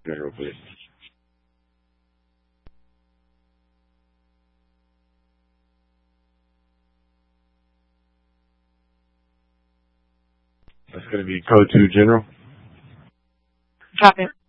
General, please. That's going to be code 2 General. Copy.